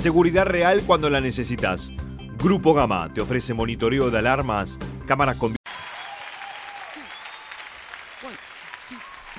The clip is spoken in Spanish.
seguridad real cuando la necesitas. Grupo Gama te ofrece monitoreo de alarmas, cámaras con...